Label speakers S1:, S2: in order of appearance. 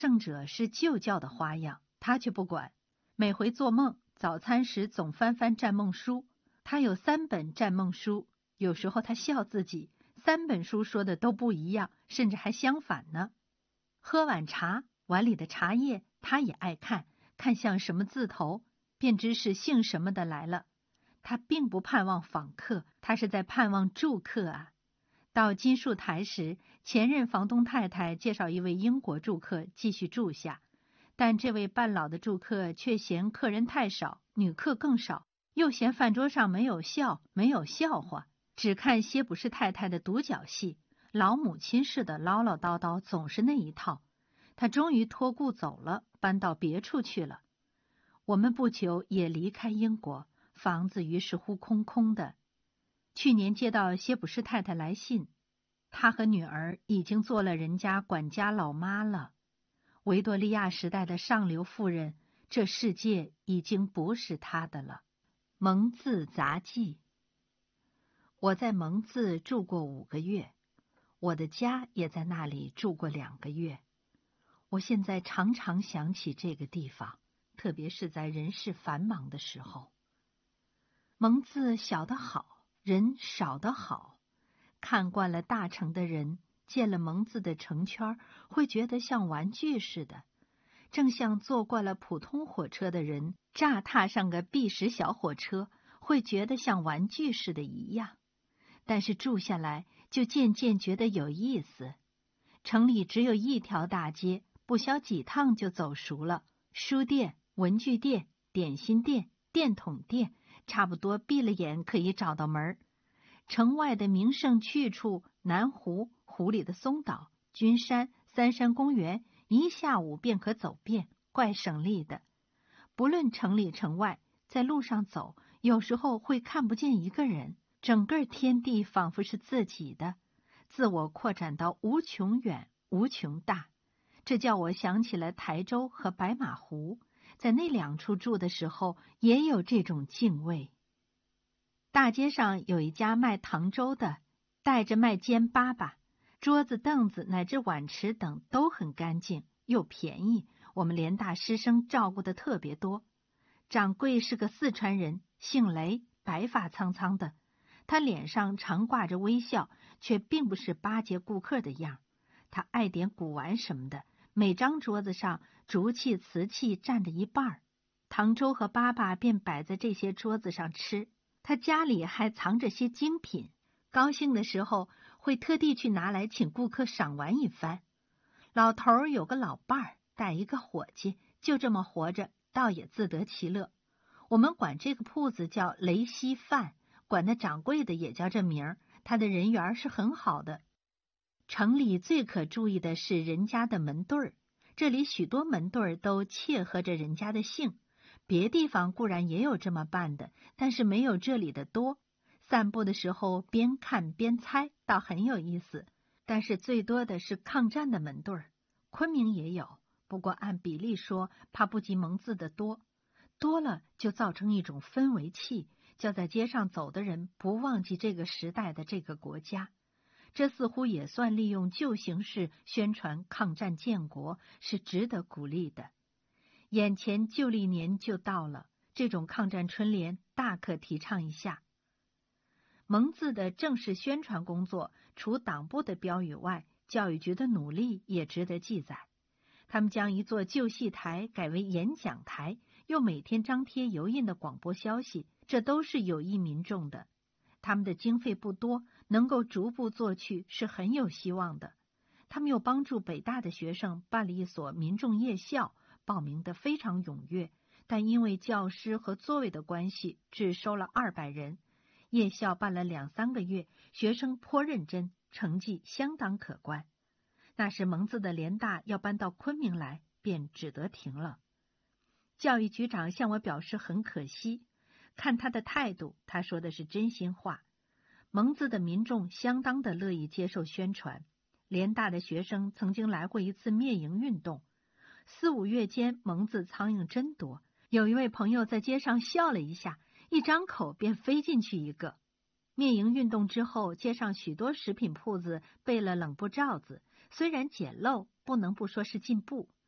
S1: 胜者是旧教的花样，他却不管。每回做梦，早餐时总翻翻战梦书。他有3本战梦书，有时候他笑自己，3本书说的都不一样，甚至还相反呢。喝碗茶，碗里的茶叶他也爱看，看像什么字头，便知是姓什么的来了。他并不盼望访客，他是在盼望住客啊。到金树台时，前任房东太太介绍一位英国住客继续住下，但这位半老的住客却嫌客人太少，女客更少，又嫌饭桌上没有笑，没有笑话，只看歇普士太太的独角戏，老母亲似的唠唠叨叨，总是那一套。他终于托故走了，搬到别处去了。我们不久也离开英国，房子于是乎空空的。去年接到歇普士太太来信，她和女儿已经做了人家管家老妈了。维多利亚时代的上流妇人，这世界已经不是她的了。蒙自杂记。我在蒙自住过5个月，我的家也在那里住过2个月。我现在常常想起这个地方，特别是在人事繁忙的时候。蒙自小得好，人少得好。看惯了大城的人，见了蒙自的城圈，会觉得像玩具似的，正像坐惯了普通火车的人，乍踏上个碧石小火车，会觉得像玩具似的一样。但是住下来，就渐渐觉得有意思。城里只有一条大街，不消几趟就走熟了。书店、文具店、点心店、电筒店，差不多闭了眼可以找到门。城外的名胜去处，南湖、湖里的松岛、君山、三山公园，一下午便可走遍，怪省力的。不论城里城外，在路上走，有时候会看不见一个人，整个天地仿佛是自己的，自我扩展到无穷远、无穷大。这叫我想起了台州和白马湖，在那2处住的时候，也有这种敬畏。大街上有一家卖糖粥的，带着卖煎粑粑，桌子凳子乃至碗池等都很干净又便宜，我们联大师生照顾的特别多。掌柜是个四川人，姓雷，白发苍苍的，他脸上常挂着微笑，却并不是巴结顾客的样。他爱点古玩什么的，每张桌子上竹器瓷器占着一半，糖粥和粑粑便摆在这些桌子上吃。他家里还藏着些精品，高兴的时候会特地去拿来请顾客赏玩一番。老头有个老伴儿，带一个伙计，就这么活着，倒也自得其乐。我们管这个铺子叫雷稀饭，管那掌柜的也叫这名儿，他的人缘是很好的。城里最可注意的是人家的门对儿，这里许多门对儿都切合着人家的姓。别地方固然也有这么办的，但是没有这里的多。散步的时候边看边猜，倒很有意思。但是最多的是抗战的门对儿，昆明也有，不过按比例说，怕不及蒙自的多。多了就造成一种氛围气，叫在街上走的人不忘记这个时代的这个国家。这似乎也算利用旧形式宣传抗战建国，是值得鼓励的。眼前旧历年就到了，这种抗战春联大可提倡一下。蒙自的正式宣传工作，除党部的标语外，教育局的努力也值得记载。他们将一座旧戏台改为演讲台，又每天张贴油印的广播消息，这都是有益民众的。他们的经费不多，能够逐步做去是很有希望的。他们又帮助北大的学生办了一所民众夜校，报名的非常踊跃，但因为教师和座位的关系，只收了200人。夜校办了2-3个月，学生颇认真，成绩相当可观。那时蒙自的联大要搬到昆明来，便只得停了。教育局长向我表示很可惜，看他的态度，他说的是真心话。蒙自的民众相当的乐意接受宣传。联大的学生曾经来过一次灭营运动，4-5月间蒙自苍蝇真多，有一位朋友在街上笑了一下，一张口便飞进去一个。灭营运动之后，街上许多食品铺子备了冷布罩子，虽然简陋，不能不说是进步。